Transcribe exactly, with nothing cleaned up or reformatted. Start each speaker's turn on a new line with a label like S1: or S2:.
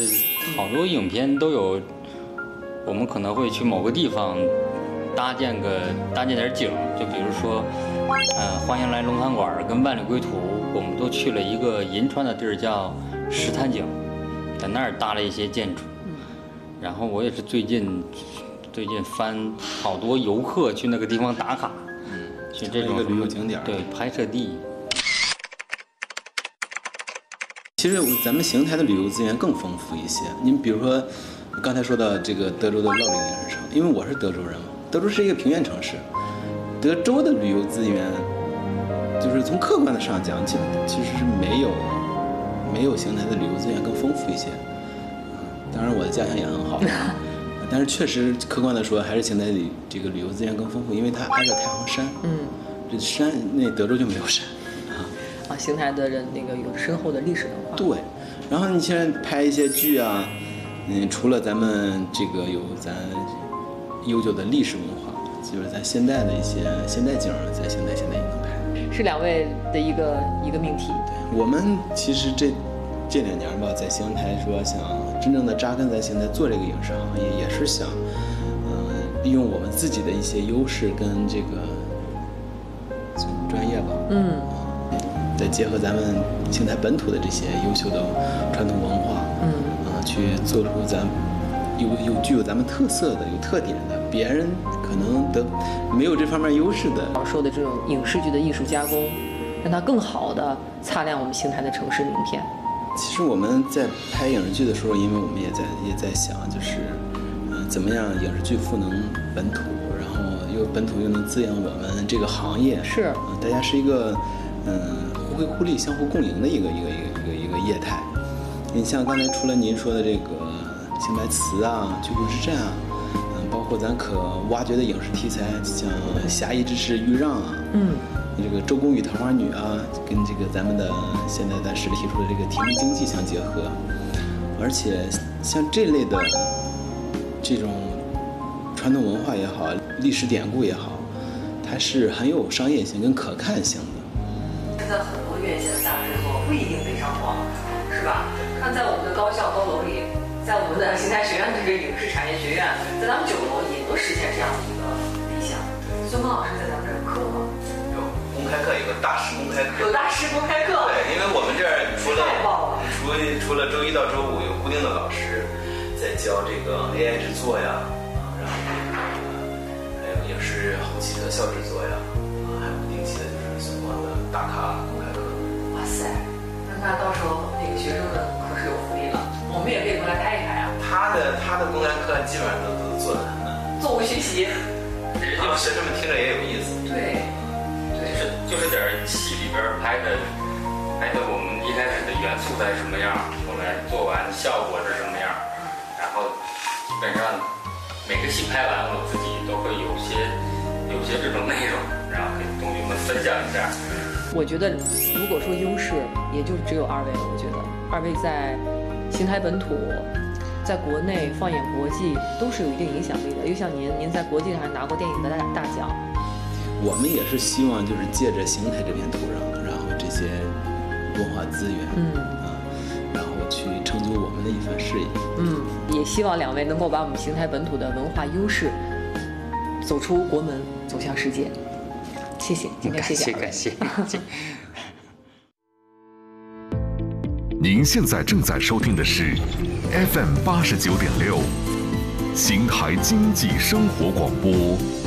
S1: 好多影片都有，我们可能会去某个地方搭建个搭建点景，就比如说，呃，欢迎来龙潭馆跟万里归途，我们都去了一个银川的地儿叫石潭井，在那儿搭了一些建筑。然后我也是最近最近翻好多游客去那个地方打卡，
S2: 嗯，
S1: 去这种
S2: 一个旅游景点，
S1: 对，拍摄地。
S2: 其实咱们邢台的旅游资源更丰富一些。你比如说，刚才说到这个德州的乐陵影视城，因为我是德州人嘛，德州是一个平原城市，德州的旅游资源，就是从客观的上讲，其实其实是没有没有邢台的旅游资源更丰富一些。当然，我的家乡也很好，但是确实客观的说，还是邢台里这个旅游资源更丰富，因为它挨着太行山。
S3: 嗯，
S2: 这山那德州就没有山。
S3: 啊，邢台的人那个有深厚的历史文化。
S2: 对，然后你现在拍一些剧啊，嗯，除了咱们这个有咱悠久的历史文化，就是咱现代的一些现代景，在邢台现在也能拍。
S3: 是两位的一个一个命题。
S2: 对，我们其实这这两年吧，在邢台说想真正的扎根在邢台做这个影视行业，也是想，嗯、呃，利用我们自己的一些优势跟这个专业吧。
S3: 嗯。
S2: 再结合咱们邢台本土的这些优秀的传统文化，
S3: 嗯，
S2: 啊，去做出咱有有具有咱们特色的、有特点的，别人可能得没有这方面优势的。
S3: 说的这种影视剧的艺术加工，让它更好的擦亮我们邢台的城市名片。
S2: 其实我们在拍影视剧的时候，因为我们也在也在想，就是，嗯、呃，怎么样影视剧赋能本土，然后又本土又能滋养我们这个行业。
S3: 是，
S2: 啊、呃，大家是一个，嗯。互惠互利、相互共赢的一个一个一个一个一个业态。你像刚才除了您说的这个邢台词啊、居住之战啊，嗯，包括咱可挖掘的影视题材，像《侠义之士豫让》啊，
S3: 嗯，
S2: 这个《周公与桃花女》啊，跟这个咱们的现在咱市里提出的这个提名经济相结合，而且像这类的这种传统文化也好、历史典故也好，它是很有商业性跟可看性的。
S4: 现在很多院线的大制作不一定非常黄，是吧？看在我们的高校高楼里，在我们的邢台学院这个影视产业学院，在咱们九楼也都实现这样的一个理想。孙峰老师在咱们这儿有课吗？
S5: 有公开课，有个大师公开课。
S4: 有大师公开课。
S5: 对，因为我们这儿除了
S4: 太棒了，
S5: 除除了周一到周五有固定的老师在教这个 A I 制作呀，啊，然后还有影视后期特效制作呀。还有不定期的就是孙光的大咖公开课。
S4: 哇塞，那那到时候那个学生们可是有福利了，我们也可以过来拍一拍啊。
S5: 他的他的公开课基本上都都做得很满，
S4: 座无虚席，
S5: 然后学生们听着也有意思。
S4: 对，
S1: 对，就是就是点戏里边拍的拍的我们一开始的元素在什么样，后来做完效果是什么样，然后基本上每个戏拍完我自己都会有些有些这种内容。然后跟同学们分享一下。
S3: 我觉得，如果说优势，也就只有二位了。我觉得二位在邢台本土，在国内放眼国际都是有一定影响力的。又像您，您在国际上还拿过电影的大大奖。
S2: 我们也是希望就是借着邢台这片土壤，然后这些文化资源，
S3: 嗯
S2: 啊，然后去成就我们的一番事业。
S3: 嗯，也希望两位能够把我们邢台本土的文化优势走出国门，走向世界。谢谢，今天谢谢，
S1: 感谢感谢。
S6: 您现在正在收听的是 F M 八十九点六，邢台经济生活广播。